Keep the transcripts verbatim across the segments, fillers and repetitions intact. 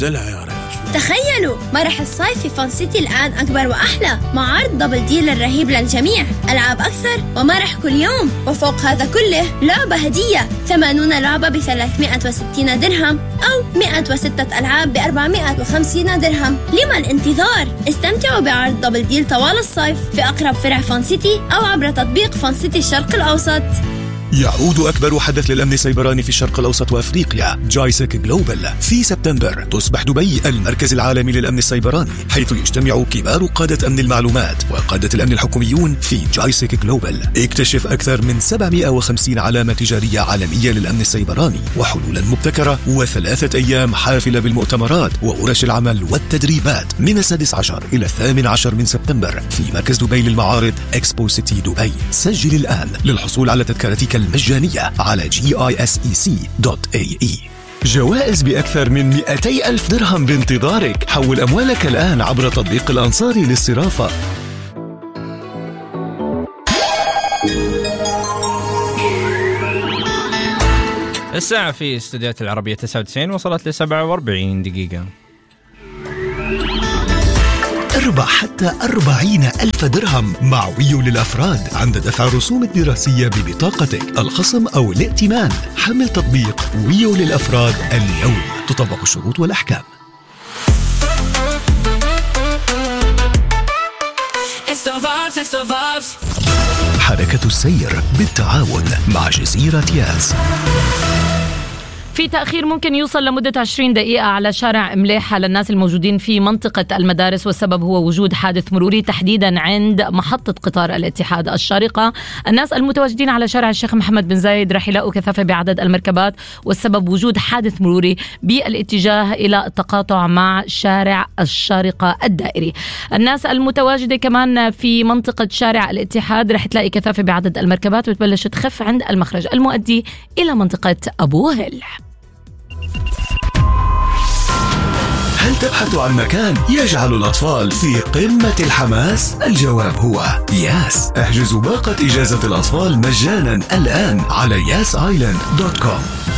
نزلها يا رجل. تخيلوا مرح الصيف في فان سيتي الآن أكبر وأحلى، مع عرض دبل ديل الرهيب للجميع، ألعاب أكثر ومرح كل يوم. وفوق هذا كله لعبة هدية، ثمانون لعبة بثلاثمائة وستين درهم أو مائة وستة ألعاب بأربعمائة وخمسين درهم. لما الانتظار؟ استمتعوا بعرض دبل ديل طوال الصيف في أقرب فرع فان سيتي أو عبر تطبيق فان سيتي الشرق الأوسط. يعود أكبر حدث للأمن السيبراني في الشرق الأوسط وأفريقيا، جايسك جلوبال. في سبتمبر تصبح دبي المركز العالمي للأمن السيبراني، حيث يجتمع كبار قادة أمن المعلومات وقادة الأمن الحكوميون في جايسك جلوبال. اكتشف أكثر من سبعمائة وخمسين علامة تجارية عالمية للأمن السيبراني وحلولا مبتكرة، وثلاثة أيام حافلة بالمؤتمرات وورش العمل والتدريبات من السادس عشر إلى الثامن عشر من سبتمبر في مركز دبي للمعارض إكسبو سيتي دبي. سجل الآن للحصول على تذكرتك المجانية على جي آي إس إي سي دوت إيه إي. جوائز بأكثر من مئتي ألف درهم بانتظارك. حول أموالك الآن عبر تطبيق الأنصاري للصرافة. الساعة في استوديوهات العربية تسعة وتسعين وصلت ل سبعة وأربعين دقيقة. اربح حتى أربعين ألف درهم مع ويو للأفراد عند دفع الرسوم الدراسية ببطاقتك، الخصم أو الائتمان. حمل تطبيق ويو للأفراد اليوم، تطبق الشروط والأحكام. حركة السير بالتعاون مع جزيرة ياس. في تأخير ممكن يوصل لمدة عشرين دقيقة على شارع مليحة للناس الموجودين في منطقة المدارس، والسبب هو وجود حادث مروري تحديدا عند محطة قطار الاتحاد الشارقة. الناس المتواجدين على شارع الشيخ محمد بن زايد رح يلاقوا كثافة بعدد المركبات، والسبب وجود حادث مروري بالاتجاه إلى التقاطع مع شارع الشارقة الدائري. الناس المتواجدة كمان في منطقة شارع الاتحاد رح تلاقي كثافة بعدد المركبات وتبلش تخف عند المخرج المؤدي إلى منطقة أبو هل. هل تبحث عن مكان يجعل الأطفال في قمة الحماس؟ الجواب هو ياس. احجزوا باقة إجازة الأطفال مجانا الآن على ياس آيلاند دوت كوم.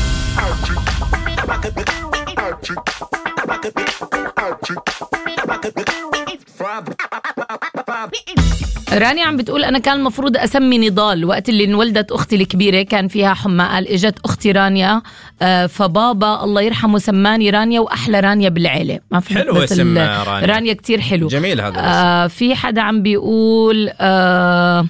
رانيا عم بتقول أنا كان المفروض أسمي نضال وقت اللي انولدت أختي الكبيرة كان فيها حمى. قال إجت أختي رانيا آه فبابا الله يرحمه سماني رانيا وأحلى رانيا بالعيلة. ما حلو اسم رانيا. رانيا كتير حلو. جميل هذا آه في حدا عم بيقول آه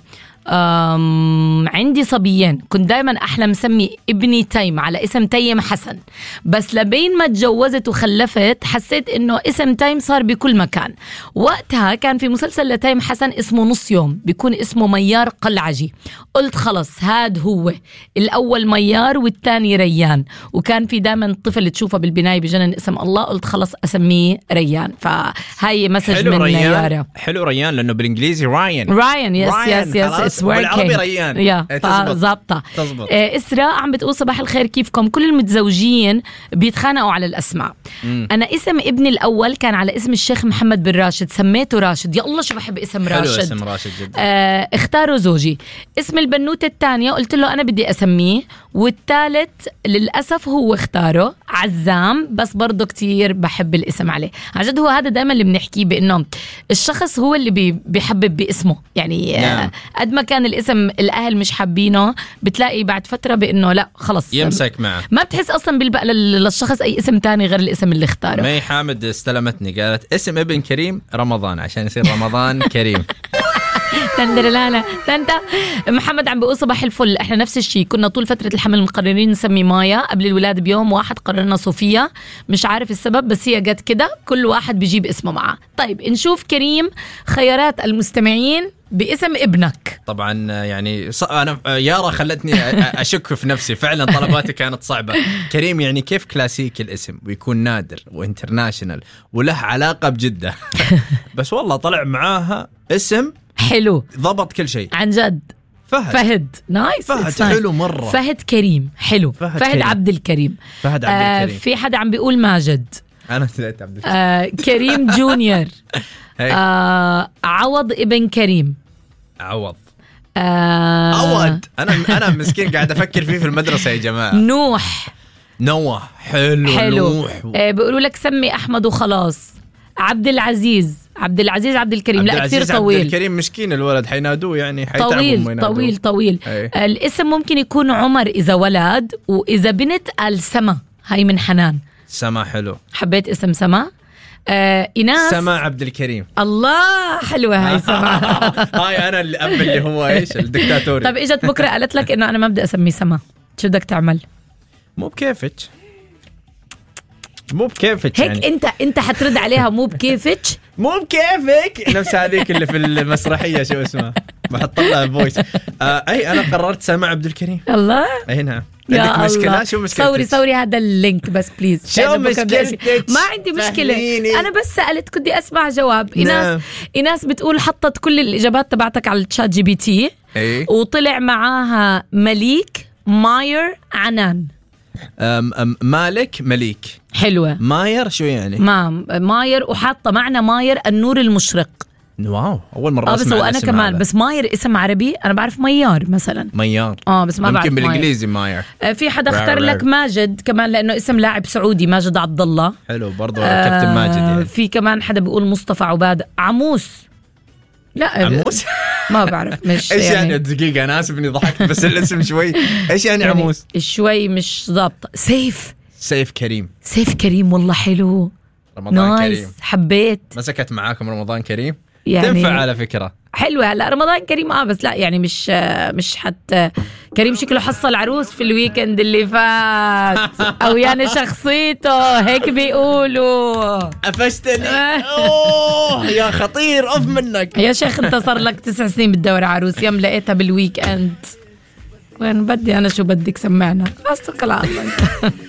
أم عندي صبيين كنت دايما أحلم سمي ابني تيم على اسم تيم حسن، بس لبين ما تجوزت وخلفت حسيت إنه اسم تيم صار بكل مكان. وقتها كان في مسلسل لتيم حسن اسمه نص يوم بيكون اسمه ميار قلعجي، قلت خلص هاد هو الأول ميار والثاني ريان، وكان في دائما طفل تشوفه بالبناية بجنن اسم الله، قلت خلص أسميه ريان. فهاي مسج من ريان. يارا. حلو ريان لأنه بالإنجليزي راين راين يس يس يس والعربي ريان يا ضابطة. إيه إسراء عم بتقول صباح الخير كيفكم؟ كل المتزوجين بيتخانقوا على الأسماء. مم. أنا اسم ابني الأول كان على اسم الشيخ محمد بن راشد، سميته راشد. يا الله شو بحب اسم حلو راشد. اسم راشد جدا. آه اختاروا زوجي. اسم البنوتة الثانية قلت له أنا بدي أسميه، والثالث للأسف هو اختاره عزام، بس برضو كتير بحب الاسم عليه. عجد هو هذا دائما اللي بنحكيه بأنه الشخص هو اللي بي بيحبب باسمه. يعني نعم. قد ما كان الاسم الأهل مش حابينه بتلاقي بعد فترة بأنه لا خلص يمسك معه، ما بتحس أصلا بيلبق للشخص أي اسم تاني غير الاسم اللي اختاره. مي حامد استلمتني قالت اسم ابن كريم رمضان عشان يصير رمضان كريم. تندرلانا تنتا. محمد عم بيقول صباح الفل، احنا نفس الشيء كنا طول فترة الحمل مقررين نسمي مايا، قبل الولاد بيوم واحد قررنا صوفيا، مش عارف السبب بس هي جت كده، كل واحد بيجيب اسمه معه. طيب نشوف كريم خيارات المستمعين باسم ابنك. طبعا يعني أنا يارا خلتني أشك في نفسي فعلا، طلباتي كانت صعبة. كريم يعني كيف كلاسيكي الاسم ويكون نادر وانترناشنال وله علاقة بجدة. بس والله طلع معاها اسم حلو ضبط كل شيء عن جد. فهد فهد نايس. فهد حلو مرة. فهد كريم حلو. فهد, فهد عبد الكريم. فهد عبد الكريم. آه في حدا عم بيقول ماجد. أنا ثلاثة عبد الكريم. آه كريم جونيور. آه عوض ابن كريم. عوض آه عوض. أنا أنا مسكين قاعد أفكر فيه في المدرسة يا جماعة. نوح. نوح حلو. حلو. نوح. آه بيقولوا لك سمي أحمد وخلاص. عبد العزيز عبد العزيز عبد الكريم عبد لا كثير العزيز طويل. عبد الكريم مسكين الولد حينادوه يعني حيتعبوا طويل طويل طويل. أي. الاسم ممكن يكون عمر إذا ولد، وإذا بنت السما، هاي من حنان. سما حلو. حبيت اسم سما. آه إناس سما عبد الكريم. الله حلوة هاي سما. هاي أنا اللي أب اللي هو إيش الدكتاتوري. طب إجت بكرة قالت لك إنه أنا ما بدي أسمي سما، شو بدك تعمل؟ مو بكيفك مو بكيفك هيك يعني. انت انت حترد عليها مو بكيفك. مو بكيفك نفس هذيك اللي في المسرحيه شو اسمها بحط لها فويس. آه اي انا قررت سامع عبد الكريم. الله اي نعم. يا عندك مشكله؟ الله. شو مشكلتك؟ صوري صوري هذا اللينك بس بليز. شو مشكلتك؟ ما عندي مشكله فهميني. انا بس سالت بدي اسمع جواب. ايناس نعم. ايناس بتقول حطت كل الاجابات تبعتك على الشات جي بي تي اي وطلع معاها مليك ماير عنان. أم أم مالك مليك. حلوه. ماير شو يعني؟ ما ماير وحاطه معنا ماير النور المشرق. واو اول مره اه بس اسمع. وانا كمان هذا. بس ماير اسم عربي انا بعرف ميار مثلا. ميار اه بس ما بعرف ممكن ماير. بالانجليزي ماير. آه في حدا اختار لك ماجد كمان لانه اسم لاعب سعودي ماجد عبد الله. حلو برضه آه كابتن ماجد يعني. في كمان حدا بيقول مصطفى عباد. عموس لا عموس ما بعرف مش ايش يعني, يعني دقيقه انا اسف اني ضحكت بس الاسم شوي ايش يعني, يعني عموس شوي مش ضابطه. سيف سيف كريم. سيف كريم والله حلو. رمضان نايس. كريم حبيت مسكت معاكم رمضان كريم يعني تنفع على فكره حلوه. هلا رمضان كريم اه بس لا يعني مش مش حتى كريم شكله حصل عروس في الويكند اللي فات او يعني شخصيته هيك بيقولوا. قفشتني. اوه يا خطير اوف منك يا شيخ انت صار لك تسع سنين بتدور عروس يوم لقيتها بالويك اند. وين بدي انا شو بدك سمعنا بس توكل على الله.